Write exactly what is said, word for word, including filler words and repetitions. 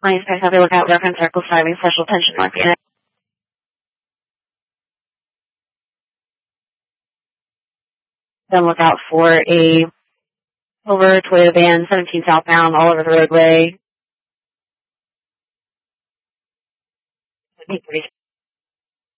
Lions Pack have a look out, reference circle driving, special tension mark in it. Then look out for a over Toyota van, seventeen southbound, all over the roadway.